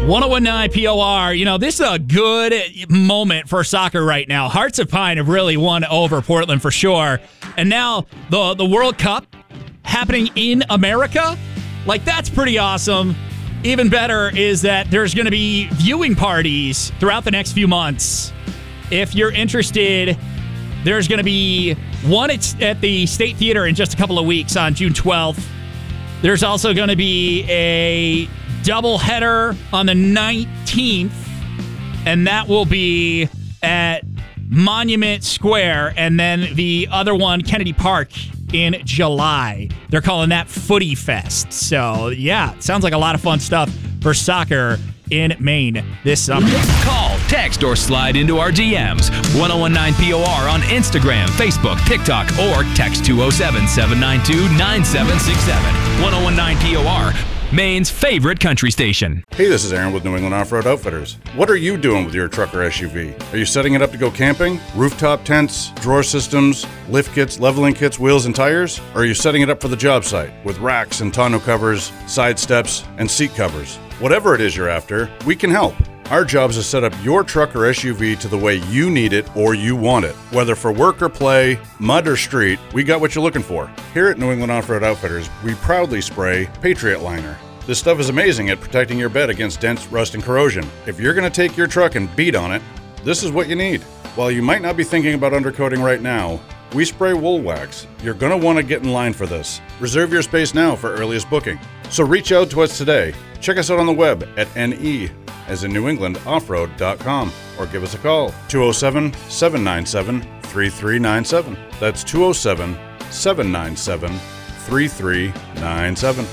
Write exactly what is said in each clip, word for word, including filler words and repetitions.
ten nineteen P O R. You know, this is a good moment for soccer right now. Hearts of Pine have really won over Portland for sure. And now the, the World Cup happening in America. Like, that's pretty awesome. Even better is that there's going to be viewing parties throughout the next few months. If you're interested, there's going to be one at the State Theater in just a couple of weeks on June twelfth. There's also going to be a doubleheader on the nineteenth, and that will be at Monument Square, and then the other one, Kennedy Park, in July. They're calling that Footy Fest. So, yeah, sounds like a lot of fun stuff for soccer in Maine this summer. Call, text, or slide into our D Ms. ten nineteen P O R on Instagram, Facebook, TikTok, or text two oh seven, seven nine two, nine seven six seven. ten nineteen P O R, Maine's favorite country station. Hey, this is Aaron with New England Off-Road Outfitters. What are you doing with your truck or S U V? Are you setting it up to go camping? Rooftop tents, drawer systems, lift kits, leveling kits, wheels, and tires? Or are you setting it up for the job site with racks and tonneau covers, side steps, and seat covers? Whatever it is you're after, we can help. Our job is to set up your truck or S U V to the way you need it or you want it. Whether for work or play, mud or street, we got what you're looking for. Here at New England Off-Road Outfitters, we proudly spray Patriot Liner. This stuff is amazing at protecting your bed against dents, rust, and corrosion. If you're going to take your truck and beat on it, this is what you need. While you might not be thinking about undercoating right now, we spray wool wax. You're going to want to get in line for this. Reserve your space now for earliest booking. So reach out to us today. Check us out on the web at ne, as in New England Off-Road dot com, or give us a call, two oh seven, seven nine seven, three three nine seven. That's two oh seven, seven nine seven, three three nine seven.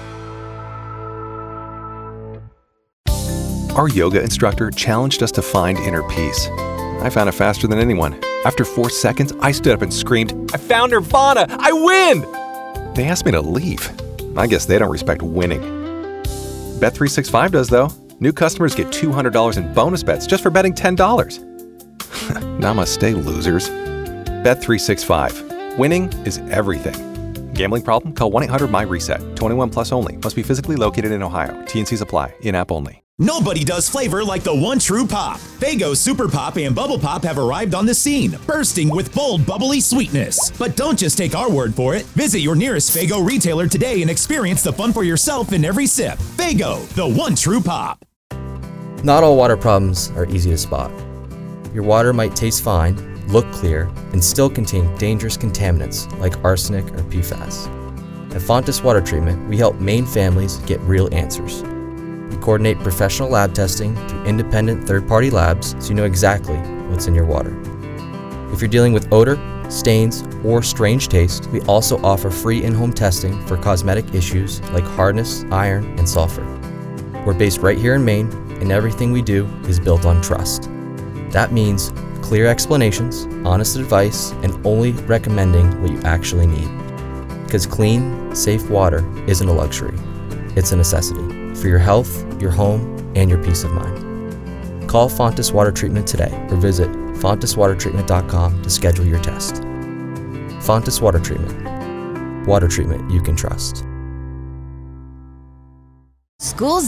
Our yoga instructor challenged us to find inner peace. I found it faster than anyone. After four seconds, I stood up and screamed, "I found Nirvana! I win!" They asked me to leave. I guess they don't respect winning. Bet three sixty-five does, though. New customers get two hundred dollars in bonus bets just for betting ten dollars. Namaste, losers. Bet three sixty-five. Winning is everything. Gambling problem? Call one eight hundred my reset. twenty-one plus only. Must be physically located in Ohio. T N Cs apply. In-app only. Nobody does flavor like the one true pop. Faygo Super Pop and Bubble Pop have arrived on the scene, bursting with bold, bubbly sweetness. But don't just take our word for it. Visit your nearest Faygo retailer today and experience the fun for yourself in every sip. Faygo, the one true pop. Not all water problems are easy to spot. Your water might taste fine, look clear, and still contain dangerous contaminants like arsenic or P FAS. At Fontis Water Treatment, we help Maine families get real answers. We coordinate professional lab testing through independent third-party labs so you know exactly what's in your water. If you're dealing with odor, stains, or strange taste, we also offer free in-home testing for cosmetic issues like hardness, iron, and sulfur. We're based right here in Maine, and everything we do is built on trust. That means clear explanations, honest advice, and only recommending what you actually need. Because clean, safe water isn't a luxury, it's a necessity for your health, your home, and your peace of mind. Call Fontis Water Treatment today or visit fontis water treatment dot com to schedule your test. Fontis Water Treatment. Water treatment you can trust. School's